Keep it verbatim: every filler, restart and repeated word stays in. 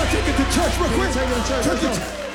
gotta take it to church real Can you quick. take it to church? Take Let's it go.